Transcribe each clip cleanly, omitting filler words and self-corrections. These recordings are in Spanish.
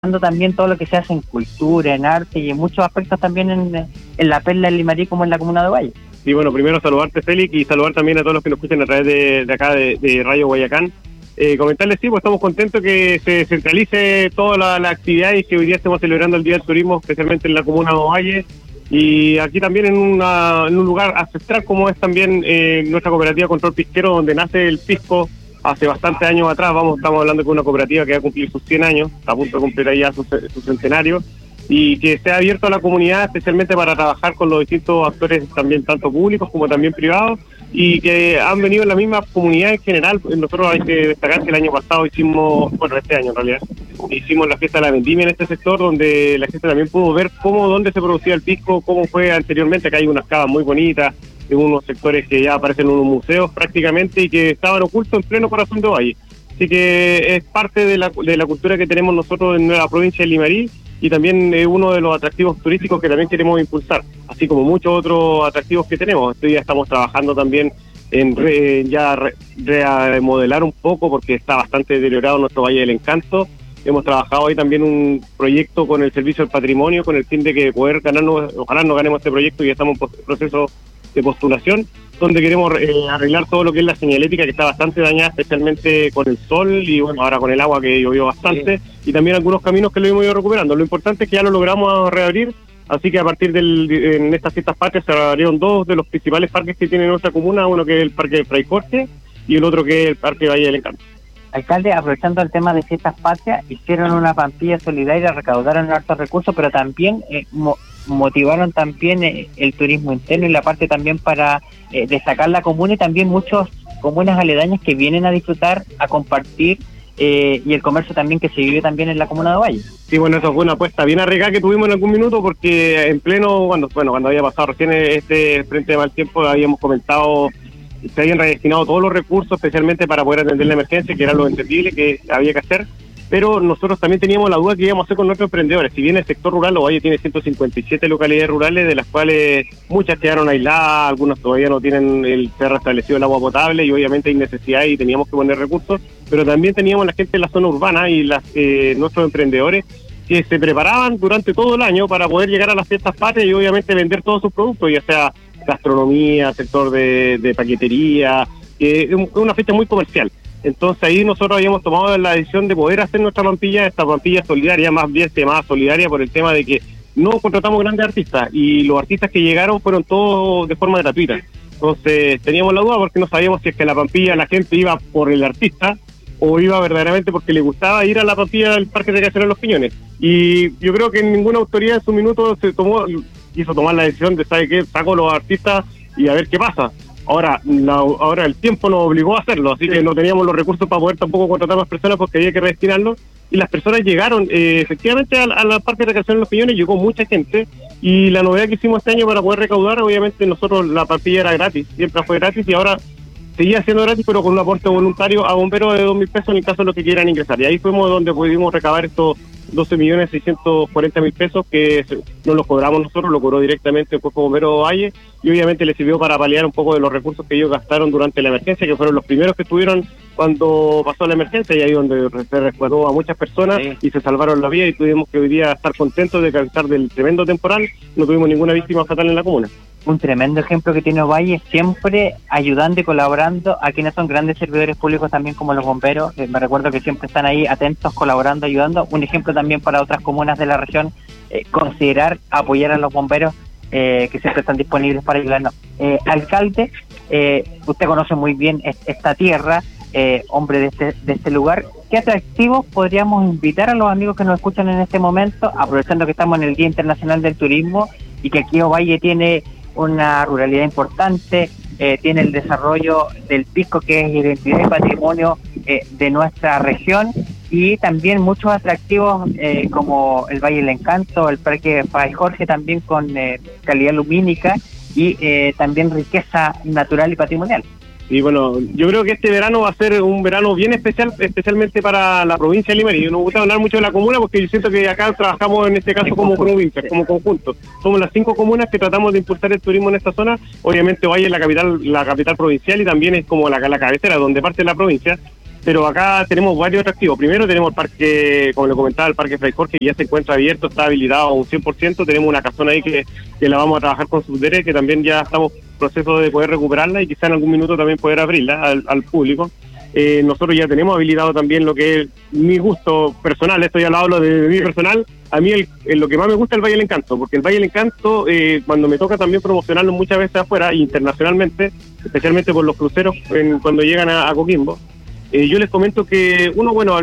también todo lo que se hace en cultura, en arte y en muchos aspectos también en la Perla del Limarí como en la comuna de Ovalle. Sí, bueno, primero saludarte, Félix, y saludar también a todos los que nos escuchan a través de acá de Radio Guayacán. Comentarles, sí, pues estamos contentos que se centralice todas las actividades que hoy día estamos celebrando el Día del Turismo, especialmente en la comuna de Ovalle, y aquí también en un lugar ancestral como es también nuestra cooperativa Control Pisquero, donde nace el pisco hace bastantes años atrás. Estamos hablando de una cooperativa que va a cumplir sus 100 años, está a punto de cumplir ya su centenario, y que esté abierto a la comunidad especialmente para trabajar con los distintos actores también, tanto públicos como también privados, y que han venido en la misma comunidad en general. Nosotros hay que destacar que el año pasado este año en realidad, hicimos la fiesta de la vendimia en este sector, donde la gente también pudo ver dónde se producía el pisco, cómo fue anteriormente. Acá hay unas cavas muy bonitas, en unos sectores que ya aparecen en unos museos prácticamente y que estaban ocultos en pleno corazón de Ovalle. Así que es parte de la cultura que tenemos nosotros en la provincia de Limarí, y también es uno de los atractivos turísticos que también queremos impulsar, así como muchos otros atractivos que tenemos. Hoy día estamos trabajando también en remodelar un poco, porque está bastante deteriorado nuestro Valle del Encanto. Hemos trabajado ahí también un proyecto con el Servicio del Patrimonio, con el fin de que poder ojalá nos ganemos este proyecto, y estamos en proceso de postulación, donde queremos arreglar todo lo que es la señalética, que está bastante dañada, especialmente con el sol y bueno, ahora con el agua que llovió bastante, sí. Y también algunos caminos que lo hemos ido recuperando. Lo importante es que ya lo logramos reabrir, así que a partir en estas fiestas patrias se abrieron dos de los principales parques que tiene nuestra comuna, uno que es el Parque de Fray Jorge y el otro que es el Parque Valle del Encanto. Alcalde, aprovechando el tema de fiestas patrias, hicieron una pampilla solidaria, recaudaron hartos recursos, pero también motivaron también el turismo interno y la parte también para destacar la comuna, y también muchas comunas aledañas que vienen a disfrutar, a compartir, y el comercio también que se vive también en la comuna de Ovalle. Sí, bueno, eso fue una apuesta bien arriesgada que tuvimos en algún minuto, porque en pleno, cuando había pasado recién este frente de mal tiempo, habíamos comentado, se habían redestinado todos los recursos especialmente para poder atender la emergencia, que era lo entendible que había que hacer, pero nosotros también teníamos la duda que íbamos a hacer con nuestros emprendedores. Si bien el sector rural, Ovalle tiene 157 localidades rurales, de las cuales muchas quedaron aisladas, algunas todavía no tienen se ha restablecido el agua potable, y obviamente hay necesidad y teníamos que poner recursos, pero también teníamos la gente en la zona urbana y nuestros emprendedores que se preparaban durante todo el año para poder llegar a las fiestas patrias y obviamente vender todos sus productos, ya sea gastronomía, sector de paquetería, que es una fecha muy comercial. Entonces ahí nosotros habíamos tomado la decisión de poder hacer esta pampilla solidaria, más bien se llamaba solidaria por el tema de que no contratamos grandes artistas, y los artistas que llegaron fueron todos de forma gratuita. Entonces teníamos la duda porque no sabíamos si es que la pampilla la gente iba por el artista o iba verdaderamente porque le gustaba ir a la pampilla del Parque Recreacional Los Piñones. Y yo creo que ninguna autoridad en su minuto quiso tomar la decisión de, ¿sabe qué? Saco los artistas y a ver qué pasa. Ahora el tiempo nos obligó a hacerlo, así que no teníamos los recursos para poder tampoco contratar más personas, porque había que redestinarlos, y las personas llegaron, efectivamente a la Parque de Recreación de Los Piñones llegó mucha gente, y la novedad que hicimos este año para poder recaudar, obviamente nosotros la pampilla era gratis, siempre fue gratis, y ahora seguía siendo gratis, pero con un aporte voluntario a bomberos de 2.000 pesos en el caso de los que quieran ingresar, y ahí fuimos donde pudimos recabar estos 12.640.000 pesos que no los cobramos nosotros, lo cobró directamente el Cuerpo Bombero Valle, y obviamente le sirvió para paliar un poco de los recursos que ellos gastaron durante la emergencia, que fueron los primeros que estuvieron cuando pasó la emergencia, y ahí donde se resguardó a muchas personas, sí, y se salvaron la vida, y tuvimos que hoy día estar contentos de que a pesar del tremendo temporal no tuvimos ninguna víctima fatal en la comuna. Un tremendo ejemplo que tiene Ovalle, siempre ayudando y colaborando a quienes son grandes servidores públicos también, como los bomberos. Me recuerdo que siempre están ahí atentos, colaborando, ayudando. Un ejemplo también para otras comunas de la región, considerar apoyar a los bomberos, que siempre están disponibles para ayudarnos. Alcalde, usted conoce muy bien esta tierra, hombre de este lugar. ¿Qué atractivos podríamos invitar a los amigos que nos escuchan en este momento, aprovechando que estamos en el Día Internacional del Turismo y que aquí Ovalle tiene una ruralidad importante, tiene el desarrollo del pisco, que es identidad y patrimonio de nuestra región, y también muchos atractivos como el Valle del Encanto, el Parque Fray Jorge, también con calidad lumínica y también riqueza natural y patrimonial? Y bueno, yo creo que este verano va a ser un verano bien especial, especialmente para la provincia de Limarí. Nos gusta hablar mucho de la comuna porque yo siento que acá trabajamos en este caso como provincia, como conjunto. Somos las 5 comunas que tratamos de impulsar el turismo en esta zona. Obviamente Valle es la capital provincial, y también es como la cabecera donde parte la provincia. pero acá tenemos varios atractivos. Primero tenemos el parque, como le comentaba, el Parque Fray Jorge, que ya se encuentra abierto, está habilitado a un 100%. Tenemos una casona ahí que la vamos a trabajar con Subdere, que también ya estamos en proceso de poder recuperarla y quizá en algún minuto también poder abrirla al público. Nosotros ya tenemos habilitado también lo que es mi gusto personal, esto ya lo hablo de mi personal. A mí lo que más me gusta es el Valle del Encanto, porque el Valle del Encanto, cuando me toca también promocionarlo muchas veces afuera, internacionalmente, especialmente por los cruceros cuando llegan a Coquimbo, yo les comento que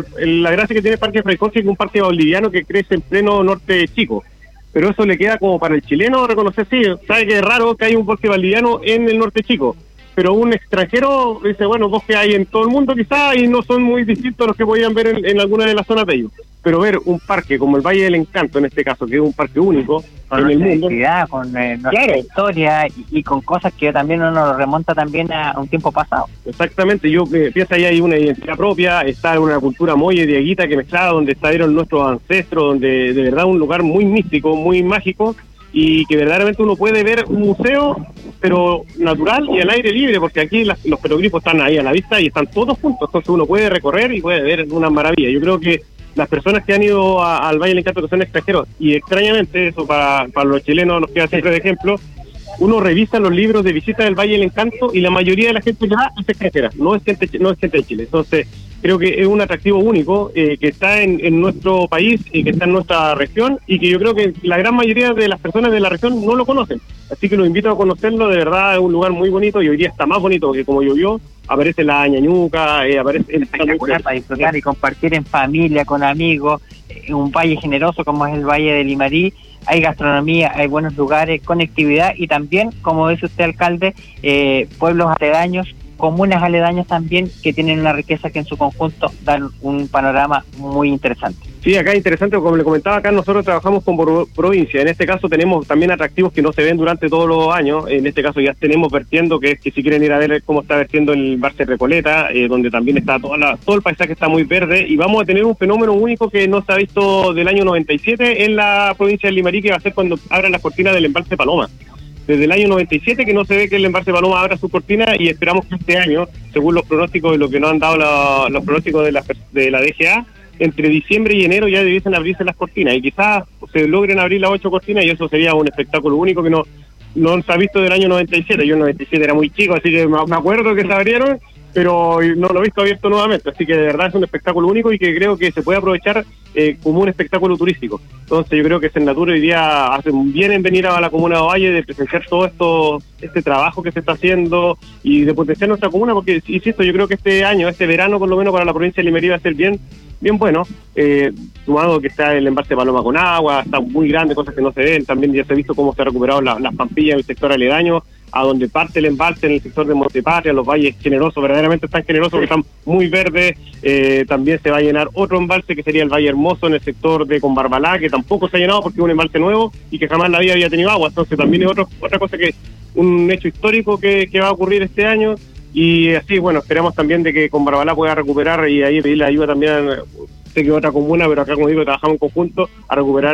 la gracia que tiene el Parque Fray Jorge es que es un parque boliviano que crece en pleno norte chico, pero eso le queda como para el chileno reconocer, sí, sabe que es raro que hay un parque boliviano en el norte chico, pero un extranjero dice, bosques hay en todo el mundo quizás y no son muy distintos a los que podían ver en alguna de las zonas de ellos. Pero ver un parque como el Valle del Encanto, en este caso, que es un parque único con en el mundo. Con nuestra historia y con cosas que también uno lo remonta también a un tiempo pasado. Exactamente, yo pienso ahí hay una identidad propia, está en una cultura muy dieguita que mezclada, donde estuvieron nuestros ancestros, donde de verdad un lugar muy místico, muy mágico, y que verdaderamente uno puede ver un museo, pero natural y al aire libre, porque aquí los petroglifos están ahí a la vista y están todos juntos, entonces uno puede recorrer y puede ver una maravilla. Yo creo que las personas que han ido al Valle del Encanto, que son extranjeros, y extrañamente eso para los chilenos nos queda siempre de ejemplo, uno revisa los libros de visita del Valle del Encanto y la mayoría de la gente ya es extranjera, no es gente de Chile. Entonces creo que es un atractivo único que está en nuestro país y que está en nuestra región, y que yo creo que la gran mayoría de las personas de la región no lo conocen, así que los invito a conocerlo. De verdad es un lugar muy bonito, y hoy día está más bonito porque como llovió, aparece la ñañuca, aparece espectacular para disfrutar y compartir en familia, con amigos, un valle generoso como es el Valle de Limarí. Hay gastronomía, hay buenos lugares, conectividad y también, como dice usted, alcalde, pueblos aledaños, comunas aledañas también, que tienen una riqueza que en su conjunto dan un panorama muy interesante. Sí, acá es interesante, como le comentaba, acá nosotros trabajamos con provincia. En este caso tenemos también atractivos que no se ven durante todos los años. En este caso ya tenemos vertiendo, que si quieren ir a ver cómo está vertiendo el Embalse Recoleta, donde también está todo el paisaje está muy verde, y vamos a tener un fenómeno único que no se ha visto del año 97 en la provincia de Limarí, que va a ser cuando abran las cortinas del Embalse Paloma. Desde el año 97 que no se ve que el Embalse Paloma abra su cortina, y esperamos que este año, según los pronósticos de lo que nos han dado los pronósticos de la DGA, entre diciembre y enero ya debiesen abrirse las cortinas, y quizás se logren abrir las 8 cortinas, y eso sería un espectáculo único que no se ha visto del año 97. Yo en 97 era muy chico, así que me acuerdo que se abrieron, pero no lo he visto abierto nuevamente, así que de verdad es un espectáculo único y que creo que se puede aprovechar como un espectáculo turístico. Entonces yo creo que Senatur hoy día hace bien en venir a la comuna de Ovalle, de presenciar todo este trabajo que se está haciendo y de potenciar nuestra comuna, porque insisto, yo creo que este verano por lo menos para la provincia de Limarí va a ser bien bueno, sumado que está el Embalse Paloma con agua, está muy grande, cosas que no se ven. También ya se ha visto cómo se ha recuperado las Pampillas en el sector aledaño, a donde parte el embalse en el sector de Montepatria, los valles generosos, verdaderamente están generosos, porque están muy verdes. También se va a llenar otro embalse que sería el Valle Hermoso en el sector de Conbarbalá, que tampoco se ha llenado porque es un embalse nuevo y que jamás en la vida había tenido agua. Entonces también es otra cosa, que un hecho histórico que va a ocurrir este año. Y así, esperamos también de que Conbarbalá pueda recuperar, y ahí pedirle ayuda también, sé que otra comuna, pero acá, como digo, trabajamos en conjunto a recuperar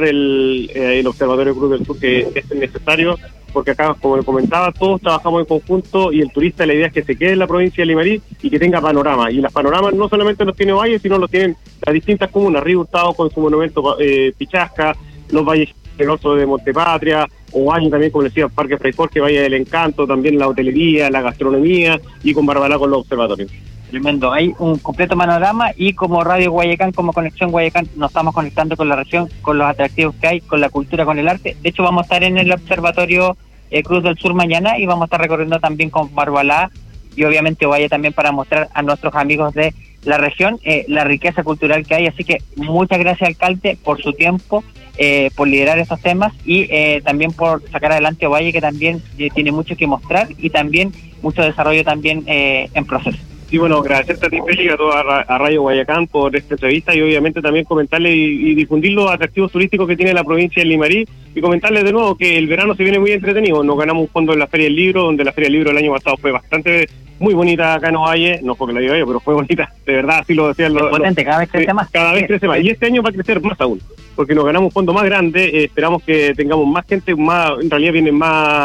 el Observatorio Cruz del Sur, que es necesario, porque acá, como le comentaba, todos trabajamos en conjunto, y el turista, la idea es que se quede en la provincia de Limarí y que tenga panorama, y las panoramas no solamente los tiene Valle, sino los tienen las distintas comunas, Río Hurtado con su monumento Pichasca, los valles generosos de Montepatria, Ovalle también, como decía, Parque Fray Jorge, Valle del Encanto, también la hotelería, la gastronomía, y con Barbalá con los observatorios. Tremendo, hay un completo panorama, y como Radio Guayacán, como Conexión Guayacán, nos estamos conectando con la región, con los atractivos que hay, con la cultura, con el arte. De hecho, vamos a estar en el Observatorio Cruz del Sur mañana, y vamos a estar recorriendo también con Barbalá, y obviamente Valle también, para mostrar a nuestros amigos de la región la riqueza cultural que hay. Así que muchas gracias, alcalde, por su tiempo, por liderar estos temas, y también por sacar adelante Ovalle, que también tiene mucho que mostrar, y también mucho desarrollo también en proceso. Sí, agradecerte a ti, Félix, a Radio Guayacán por esta entrevista, y obviamente también comentarle y difundir los atractivos turísticos que tiene la provincia de Limarí, y comentarles de nuevo que el verano se viene muy entretenido. Nos ganamos un fondo en la Feria del Libro, donde la Feria del Libro el año pasado fue muy bonita acá en Ovalle, no porque la diga yo, pero fue bonita, de verdad, así lo decían los... Potente, cada vez crece más. Cada vez crece más, y este año va a crecer más aún, porque nos ganamos un fondo más grande. Esperamos que tengamos más gente, en realidad vienen más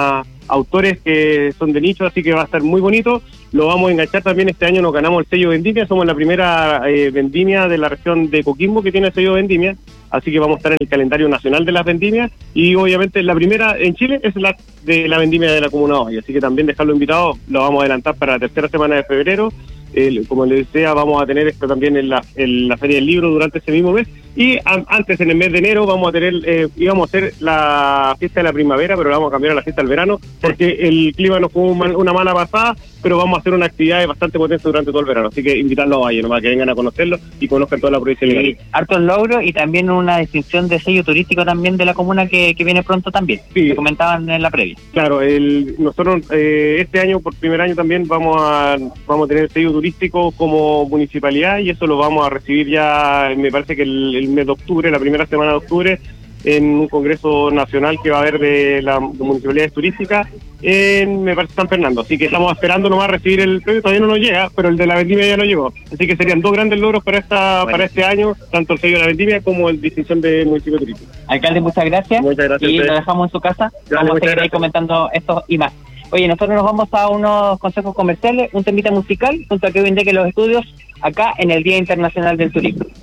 autores que son de nicho, así que va a estar muy bonito. Lo vamos a enganchar también. Este año nos ganamos el sello Vendimia, somos la primera vendimia de la región de Coquimbo que tiene el sello Vendimia, así que vamos a estar en el calendario nacional de las vendimias, y obviamente la primera en Chile es la de la vendimia de la Comuna Ovalle, así que también dejarlo invitado. Lo vamos a adelantar para la tercera semana de febrero. Como les decía, vamos a tener esto también en la Feria del Libro durante ese mismo mes, y antes, en el mes de enero, vamos a tener íbamos a hacer la fiesta de la primavera, pero la vamos a cambiar a la fiesta del verano, porque el clima nos jugó una mala pasada, pero vamos a hacer una actividad bastante potente durante todo el verano, así que invitarlos a Valle, nomás que vengan a conocerlo y conozcan toda la provincia de Limarí. Hartos logros y también una distinción de sello turístico también de la comuna que viene pronto también, sí, que comentaban en la previa. Claro, nosotros este año, por primer año también, vamos a tener el sello turístico como municipalidad, y eso lo vamos a recibir ya, me parece que el mes de octubre, la primera semana de octubre, en un congreso nacional que va a haber de las municipalidades turísticas me parece San Fernando, así que estamos esperando nomás recibir el premio. Todavía no nos llega, pero el de la vendimia ya nos llegó, así que serían dos grandes logros para este año, tanto el sello de la vendimia como el distinción de municipio turístico. Alcalde, muchas gracias. Muchas gracias. Y lo dejamos en su casa. Vamos a seguir ahí comentando esto y más. Oye, nosotros nos vamos a unos consejos comerciales, un temita musical, junto a Kevin Deck en los estudios, acá en el Día Internacional del Turismo.